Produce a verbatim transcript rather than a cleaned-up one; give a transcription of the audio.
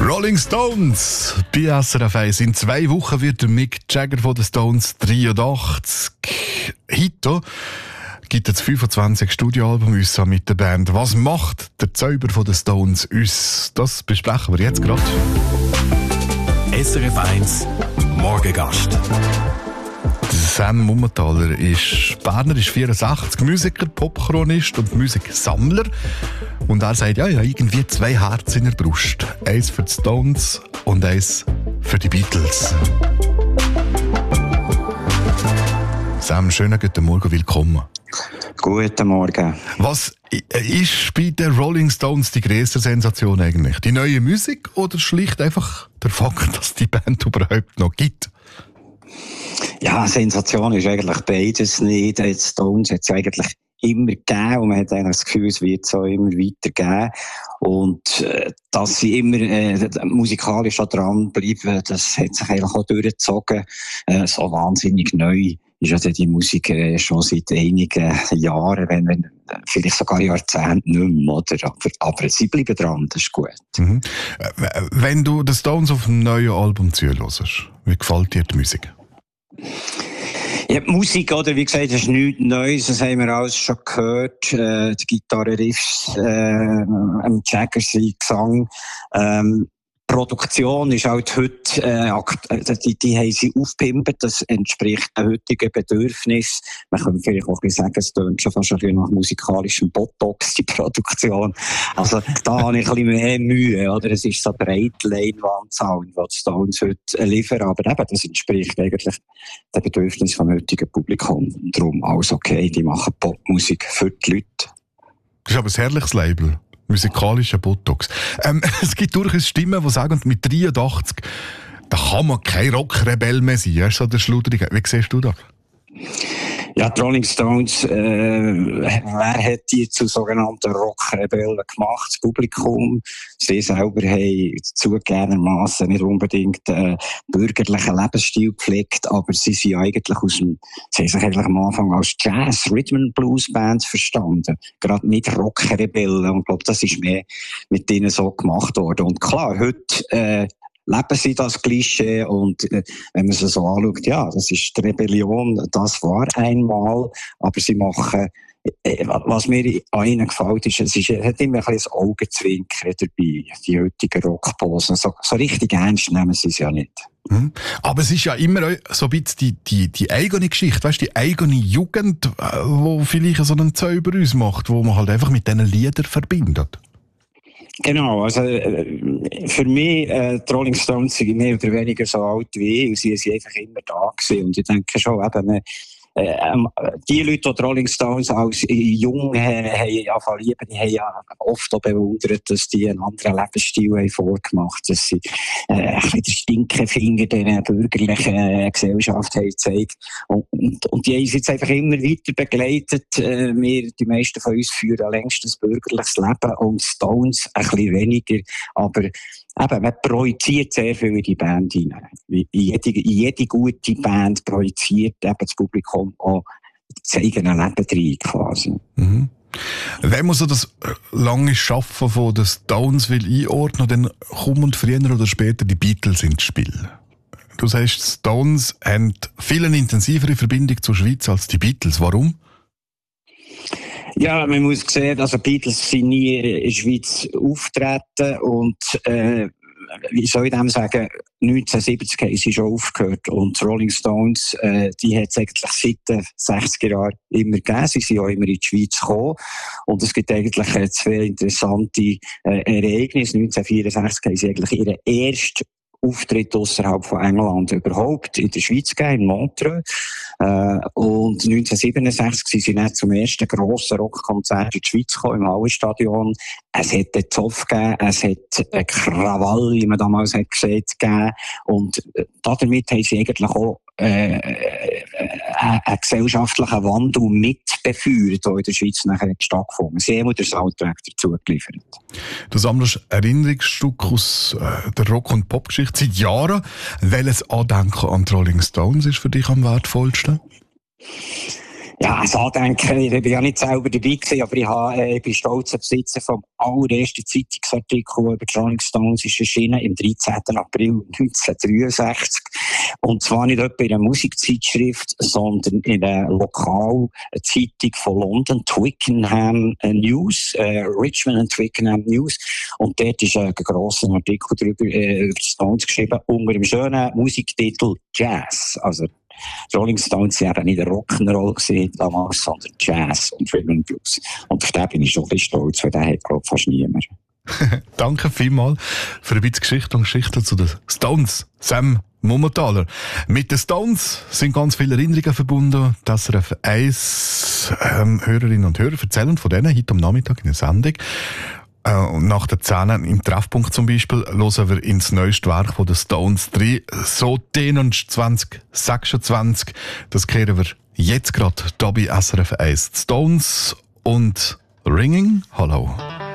Rolling Stones bei S R F eins. In zwei Wochen wird der Mick Jagger von den Stones dreiundachtzig. Heute gibt es fünfundzwanzig Studioalben mit der Band. Was macht der Zauber von den Stones uns? Das besprechen wir jetzt gerade. S R F eins Morgengast. Sam Mummentaler ist Berner, ist vierundsechzig, Musiker, Popchronist und Musiksammler. Und er sagt, ja, ja, irgendwie zwei Herzen in der Brust. Eins für die Stones und eins für die Beatles. Sam, schönen guten Morgen, willkommen. Guten Morgen. Was ist bei den Rolling Stones die grösste Sensation eigentlich? Die neue Musik oder schlicht einfach der Fakt, dass die Band überhaupt noch gibt? Ja, Sensation ist eigentlich beides nicht. Die Stones hat es eigentlich immer gegeben und man hat eigentlich das Gefühl, es wird so immer weiter geben. Und äh, dass sie immer äh, musikalisch dranbleiben, das hat sich eigentlich auch durchgezogen. Äh, so wahnsinnig neu ist also die Musik äh, schon seit einigen Jahren, wenn, wenn vielleicht sogar Jahrzehnten nicht mehr, oder? Aber, aber sie bleiben dran, das ist gut. Mhm. Wenn du die Stones auf einem neuen Album zuhörst, wie gefällt dir die Musik? Ja, die Musik, oder, wie gesagt, das ist nichts Neues, das haben wir alles schon gehört. Äh, die Gitarre-Riffs, äh, am Jagger, sein Gesang. Ähm, Produktion ist halt heute, äh, die, die haben sie aufgepimpt, das entspricht den heutigen Bedürfnissen. Man könnte vielleicht auch sagen, es tönt schon fast ein bisschen nach musikalischem Botox, die Produktion. Also, da habe ich ein bisschen mehr Mühe, oder? Es ist so breit Leinwand-Sound, was die Stones heute liefern, aber eben, das entspricht eigentlich den Bedürfnissen vom heutigen Publikum. Darum alles okay, die machen Popmusik für die Leute. Das ist aber ein herrliches Label. Musikalischer Botox. Ähm, es gibt durchaus Stimmen, die sagen, mit dreiundachtzig, da kann man kein Rockrebell mehr sein. Das ist so der Schludrige. Wie siehst du das? Ja, die Rolling Stones, äh, wer hat die zu sogenannten Rockrebellen gemacht? Das Publikum. Sie selber haben zugegebenermassen nicht unbedingt äh, bürgerlichen Lebensstil gepflegt, aber sie sind eigentlich aus dem, sie haben sich eigentlich am Anfang als Jazz, Rhythm and Blues Bands verstanden. Gerade nicht Rockrebellen. Und ich glaube, das ist mehr mit denen so gemacht worden. Und klar, heute, äh, leben sie das Klischee und äh, wenn man es so anschaut, ja, das ist die Rebellion, das war einmal, aber sie machen, äh, was mir an ihnen gefällt, ist, es ist, hat immer ein bisschen ein Augenzwinkern dabei, die heutigen Rockposen. So, so richtig ernst nehmen sie es ja nicht. Mhm. Aber es ist ja immer so ein bisschen die, die, die eigene Geschichte, weißt, die eigene Jugend, die vielleicht so einen Zauber ausmacht, wo man halt einfach mit diesen Liedern verbindet. Genau, also äh, für mich, äh, die Rolling Stones sind mehr oder weniger so alt wie ich und sie sind einfach immer da gewesen. Und ich denke schon, eben, äh, äh, die Leute, die die Rolling Stones als jung äh, haben angefangen lieben, die haben ja oft auch bewundert, dass die einen anderen Lebensstil haben vorgemacht, dass sie äh, ein bisschen den Stinkefinger der bürgerlichen äh, Gesellschaft haben gezeigt. Und, und, und die haben uns jetzt einfach immer weiter begleitet. Äh, wir, die meisten von uns führen längst ein bürgerliches Leben und Stones ein bisschen weniger. Aber eben, man projiziert sehr viel in die Band hinein. In jede, in jede gute Band projiziert eben das Publikum auch das eigene Leben rein, quasi. Mhm. Wenn man so das lange Schaffen von den Stones will einordnen, dann kommen früher oder später die Beatles ins Spiel. Du sagst, die Stones haben viel eine intensivere Verbindung zur Schweiz als die Beatles. Warum? Ja, man muss sehen, also die Beatles sind nie in der Schweiz auftreten und äh, wie soll ich dem sagen, neunzehnhundertsiebzig haben sie schon aufgehört und die Rolling Stones, äh, die hat es eigentlich seit den sechziger Jahren immer gegeben. Sie sind auch immer in die Schweiz gekommen und es gibt eigentlich äh, zwei interessante äh, Ereignisse. neunzehnhundertvierundsechzig haben sie eigentlich ihren ersten Auftritt außerhalb von England überhaupt in der Schweiz gegeben, in Montreux. Äh, und neunzehnhundertsiebenundsechzig sind sie dann zum ersten grossen Rockkonzert in die Schweiz gekommen, im Hallenstadion. Es hat einen Zoff gegeben, es hat einen Krawall, wie man damals hat gesagt, gegeben. Und äh, damit haben sie eigentlich auch äh, äh, einen gesellschaftlichen Wandel mitbefeuert, der in der Schweiz nachher stattgefunden. Sie haben den Soundtrack dazu geliefert. Du sammelst Erinnerungsstücke aus äh, der Rock- und Popgeschichte seit Jahren. Welches Andenken an die Rolling Stones ist für dich am wertvollsten? Ja, also Andenken, ich war ja nicht selber dabei gewesen, aber ich, habe, äh, ich bin stolzer Besitzer vom allerersten Zeitungsartikel, der über die Rolling Stones ist erschienen, im dreizehnten April neunzehnhundertdreiundsechzig. Und zwar nicht etwa in einer Musikzeitschrift, sondern in einer lokalen Zeitung von London, Twickenham News, äh, Richmond and Twickenham News. Und dort ist ein grosser Artikel darüber, äh, über die Stones geschrieben, unter dem schönen Musiktitel Jazz. Also Rolling Stones waren nicht Rock'n'Roll damals, sondern Jazz und Rhythm and Blues. Und auf den bin ich schon ein bisschen stolz, weil den hat, glaube ich, fast niemand. Danke vielmals für ein bisschen Geschichte und Geschichte zu den Stones. Sam Mummentaler. Mit den Stones sind ganz viele Erinnerungen verbunden. Das S R F eins ähm, Hörerinnen und Hörer erzählen von denen heute am Nachmittag in der Sendung. Und nach der zehn im Treffpunkt zum Beispiel hören wir ins neueste Werk von den Stones drei. So zwanzig sechsundzwanzig. Das kehren wir jetzt gerade hier bei S R F eins. Stones und Ringing. Hallo.